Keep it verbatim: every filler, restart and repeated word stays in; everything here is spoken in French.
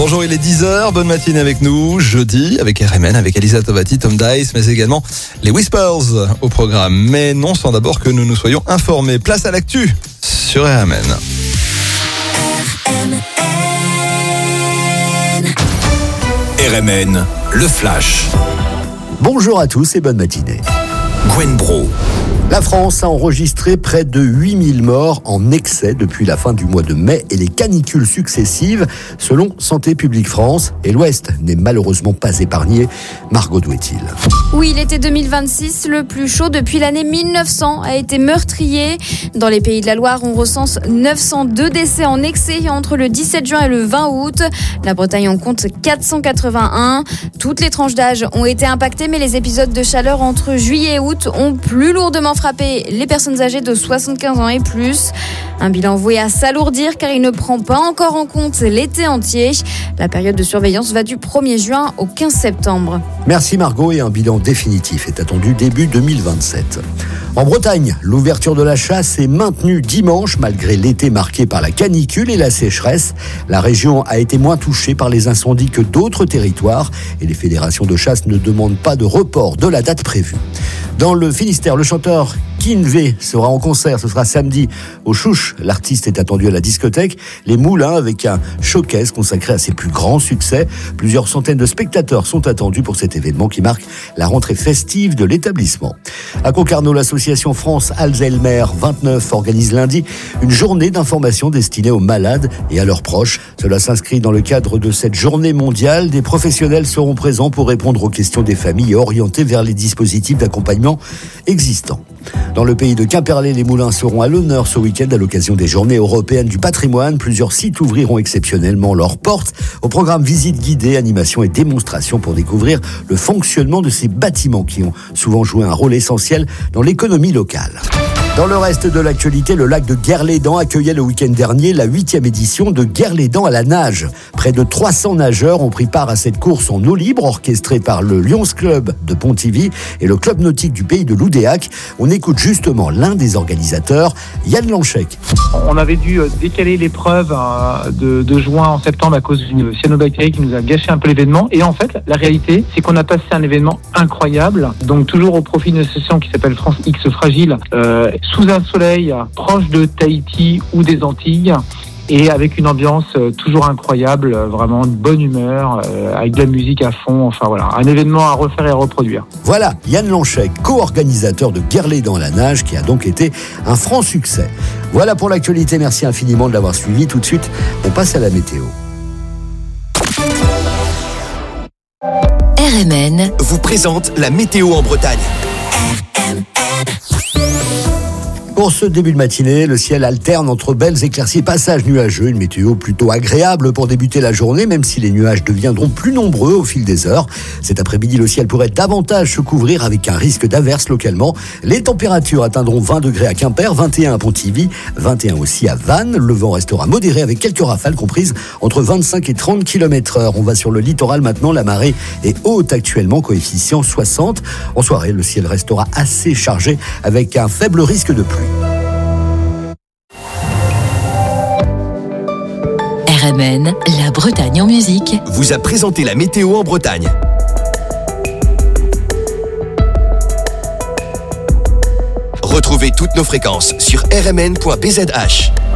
Bonjour, il est dix heures, bonne matinée avec nous, jeudi, avec R M N, avec Elisa Tovati, Tom Dice, mais également les Whispers au programme. Mais non, sans d'abord que nous nous soyons informés. Place à l'actu sur R M N. R M N, le Flash. Bonjour à tous et bonne matinée. Gwen Bro. La France a enregistré près de huit mille morts en excès depuis la fin du mois de mai et les canicules successives, selon Santé publique France. Et l'Ouest n'est malheureusement pas épargné. Margot Douet-il. Oui, l'été deux mille vingt-six, le plus chaud depuis l'année mille neuf cents, a été meurtrier. Dans les Pays de la Loire, on recense neuf cent deux décès en excès entre le dix-sept juin et le vingt août. La Bretagne en compte quatre cent quatre-vingt-un. Toutes les tranches d'âge ont été impactées, mais les épisodes de chaleur entre juillet et août ont plus lourdement frappé les personnes âgées de soixante-quinze ans et plus. Un bilan voué à s'alourdir car il ne prend pas encore en compte l'été entier. La période de surveillance va du premier juin au quinze septembre. Merci Margot, et un bilan définitif est attendu début deux mille vingt-sept. En Bretagne, l'ouverture de la chasse est maintenue dimanche malgré l'été marqué par la canicule et la sécheresse. La région a été moins touchée par les incendies que d'autres territoires et les fédérations de chasse ne demandent pas de report de la date prévue. Dans le Finistère, le chanteur Kinvé sera en concert, ce sera samedi au Chouche. L'artiste est attendu à la discothèque Les Moulins avec un showcase consacré à ses plus grands succès. Plusieurs centaines de spectateurs sont attendus pour cet événement qui marque la rentrée festive de l'établissement. À Concarneau, l'association France Alzheimer vingt-neuf organise lundi une journée d'information destinée aux malades et à leurs proches. Cela s'inscrit dans le cadre de cette journée mondiale. Des professionnels seront présents pour répondre aux questions des familles et orienter vers les dispositifs d'accompagnement existants. Dans le pays de Quimperlé, les moulins seront à l'honneur ce week-end à l'occasion des Journées européennes du patrimoine. Plusieurs sites ouvriront exceptionnellement leurs portes. Au programme visites guidées, animations et démonstrations pour découvrir le fonctionnement de ces bâtiments qui ont souvent joué un rôle essentiel dans l'économie locale. Dans le reste de l'actualité, le lac de Guerlédan accueillait le week-end dernier la huitième édition de Guerlédan à la nage. Près de trois cents nageurs ont pris part à cette course en eau libre orchestrée par le Lions Club de Pontivy et le club nautique du pays de Loudéac. On écoute justement l'un des organisateurs, Yann Lanchek. On avait dû décaler l'épreuve de, de juin en septembre à cause d'une cyanobactérie qui nous a gâché un peu l'événement. Et en fait, la réalité, c'est qu'on a passé un événement incroyable. Donc toujours au profit d'une association qui s'appelle France X Fragile, euh, sous un soleil proche de Tahiti ou des Antilles et avec une ambiance toujours incroyable, vraiment de bonne humeur, euh, avec de la musique à fond, enfin voilà, un événement à refaire et à reproduire. Voilà, Yann Lanchek, co-organisateur de Guerlédan à la nage, qui a donc été un franc succès. Voilà pour l'actualité, merci infiniment de l'avoir suivi. Tout de suite, on passe à la météo. R M N vous présente la météo en Bretagne. Pour ce début de matinée, le ciel alterne entre belles éclaircies et passages nuageux. Une météo plutôt agréable pour débuter la journée, même si les nuages deviendront plus nombreux au fil des heures. Cet après-midi, le ciel pourrait davantage se couvrir avec un risque d'averse localement. Les températures atteindront vingt degrés à Quimper, vingt et un à Pontivy, vingt et un aussi à Vannes. Le vent restera modéré avec quelques rafales comprises entre vingt-cinq et trente kilomètres heure. On va sur le littoral maintenant. La marée est haute actuellement, coefficient soixante. En soirée, le ciel restera assez chargé avec un faible risque de pluie. R M N, la Bretagne en musique, vous a présenté la météo en Bretagne. Retrouvez toutes nos fréquences sur r m n point b z h.